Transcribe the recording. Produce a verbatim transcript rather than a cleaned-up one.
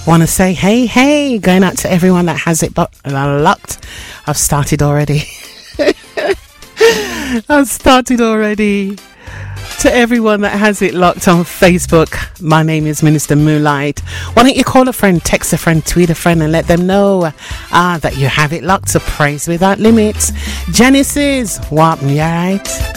Want to say hey, hey, going out to everyone that has it but locked. I've started already. I've started already. To everyone that has it locked on Facebook, my name is Minister Moonlight. Why don't you call a friend, text a friend, tweet a friend, and let them know ah, that you have it locked to Praise Without Limits. Genesis, what, you alright?